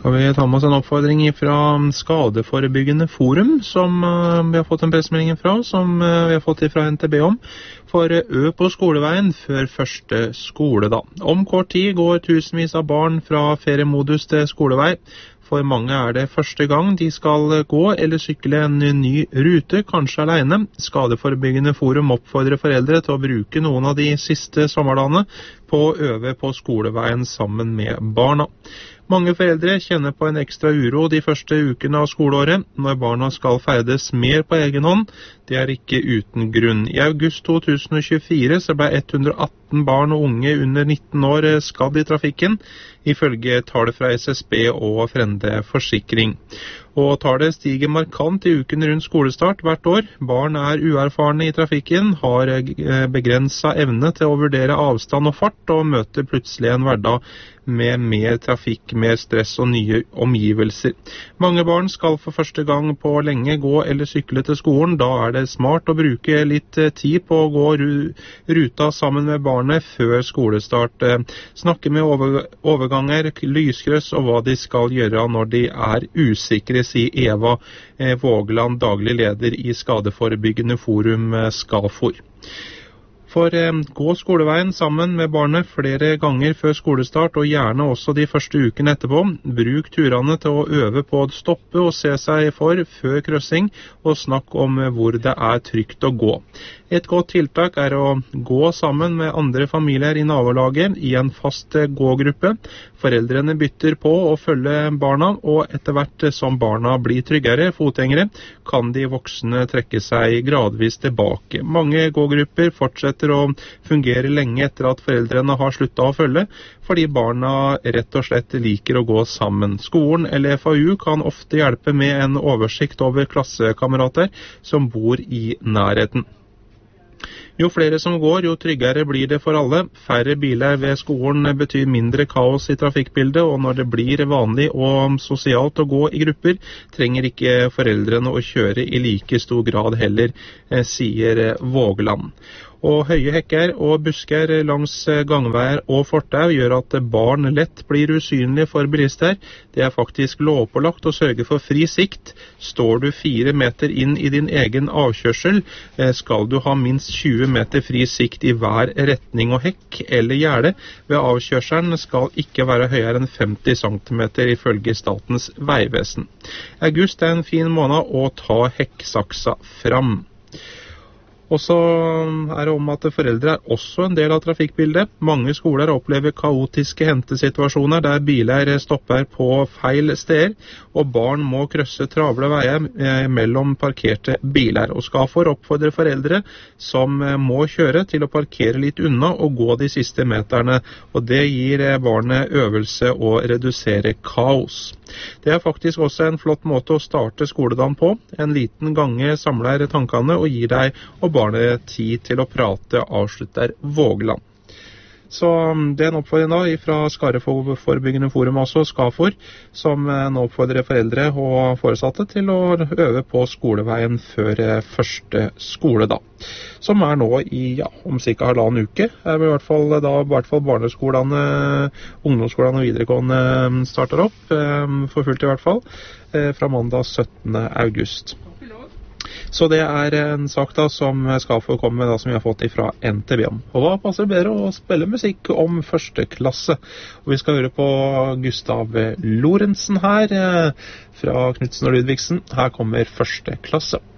Og vi tar med oss en oppfordring fra Skadeforebyggende Forum, som vi har fått en pressemelding fra, som vi har fått fra NTB om, for ø på skoleveien før første skoledag. Om kort tid går tusenvis av barn fra feriemodus til skolevei. For mange er det første gang de skal gå eller sykle en ny rute, kanskje alene. Skadeforebyggende Forum oppfordrer foreldre til å bruke noen av de siste sommerdagene på å øve på skoleveien sammen med barna. Mange foreldre kjenner på en ekstra uro de første ukene av skoleåret, når barna skal ferdes mer på egen hånd. Det er ikke uten grunn. I august 2024 så ble 118 barn og unge under 19 år skadd i trafikken, ifølge tall fra SSB og Frende Forsikring. Og tallet stiger markant i uken rundt skolestart hvert år. Barn er uerfarne i trafikken, har begrenset evne til å vurdere avstand og fart, og møter plutselig en hverdag med mer trafikk, mer stress og nye omgivelser. Mange barn skal for første gang på lenge gå eller sykle til skolen. Da er det smart å bruke litt tid på å gå ruta sammen med barnet før skolestart. Snakke med overganger, lyskryss og hva de skal gjøre når de er usikre, sier Eva Vågeland, daglig leder i Skadeforebyggende Forum Skafor. For gå skoleveien sammen med barnet flere ganger før skolestart, og gjerne også de første ukene etterpå. Bruk turene til å øve på å stoppe og se seg for før kryssing, og snakk om hvor det er trygt å gå. Et godt tiltak er å gå sammen med andre familier i nabolaget i en fast gågruppe. Foreldrene bytter på å følge barna, og etter hvert som barna blir tryggere fotgjengere, kan de voksne trekke seg gradvis tilbake. Mange gågrupper fortsetter å fungere lenge etter at foreldrene har sluttet å følge, fordi barna rett og slett liker å gå sammen. Skolen eller FAU kan ofte hjelpe med en oversikt over klassekamerater som bor i nærheten. Jo flere som går, jo tryggere blir det for alle. Færre biler ved skolen betyr mindre kaos i trafikkbildet, og når det blir vanlig og sosialt å gå i grupper, trenger ikke foreldrene å kjøre i like stor grad heller, sier Vågeland. Og høye hekker og busker langs gangveier og fortau gjør at barn lett blir usynlige for bilister. Det er faktisk lovpålagt å sørge for fri sikt. Står du 4 meter inn i din egen avkjørsel, skal du ha minst 20 meter fri sikt i hver retning, og hekk eller gjerde ved avkjørselen skal ikke være høyere enn 50 cm ifølge Statens vegvesen. August er en fin måned å ta hekksaksa fram. Og så er det om at foreldre er også en del av trafikkbildet. Mange skoler opplever kaotiske hentesituasjoner der biler stopper på feil steder, og barn må krysse travle veier mellom parkerte biler. Og Skafor oppfordrer foreldre som må kjøre til å parkere litt unna og gå de siste meterne, og det gir barnet øvelse å redusere kaos. Det er faktisk også en flott måte å starte skoledagen på. En liten gange samler tankene og gir deg og barnet tid til å prate, avslutter Vågeland. Så det er en oppfordring da fra Skadeforebyggende Forum, også Skafor, som nå oppfordrer foreldre og foresatte til å øve på skoleveien før første skoledag, som er nå i om ca. 1,5 uke. I hvert fall barneskolene, ungdomsskolene og videregående starter opp, for fullt i hvert fall, fra mandag 17. august. Så det er en sak da som skal få komme med, da, som vi har fått fra NTB om. Og da passer det bedre å spille musikk om første klasse. Og vi skal høre på Gustav Lorentzen her, fra Knudsen og Ludvigsen. Her kommer første klasse.